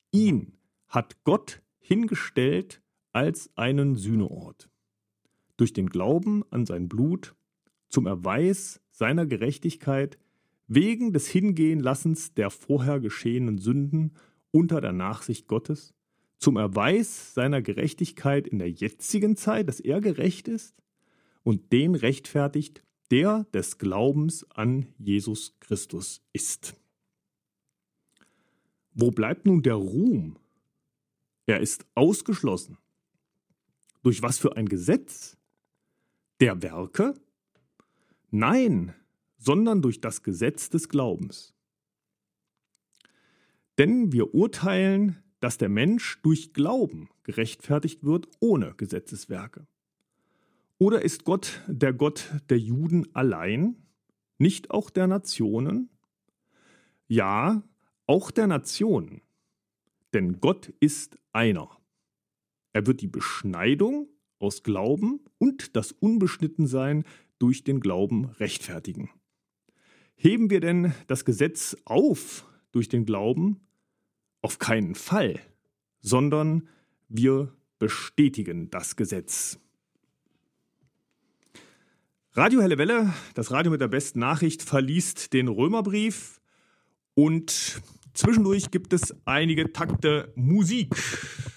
Ihn hat Gott hingestellt als einen Sühneort. Durch den Glauben an sein Blut, zum Erweis seiner Gerechtigkeit, wegen des Hingehenlassens der vorher geschehenen Sünden unter der Nachsicht Gottes, zum Erweis seiner Gerechtigkeit in der jetzigen Zeit, dass er gerecht ist und den rechtfertigt, der des Glaubens an Jesus Christus ist. Wo bleibt nun der Ruhm? Er ist ausgeschlossen. Durch was für ein Gesetz? Der Werke? Nein, sondern durch das Gesetz des Glaubens. Denn wir urteilen, dass der Mensch durch Glauben gerechtfertigt wird ohne Gesetzeswerke. Oder ist Gott der Juden allein, nicht auch der Nationen? Ja, auch der Nationen. Denn Gott ist einer. Er wird die Beschneidung aus Glauben und das Unbeschnittensein durch den Glauben rechtfertigen. Heben wir denn das Gesetz auf durch den Glauben? Auf keinen Fall, sondern wir bestätigen das Gesetz. Radio Helle Welle, das Radio mit der besten Nachricht, verliest den Römerbrief und zwischendurch gibt es einige Takte Musik.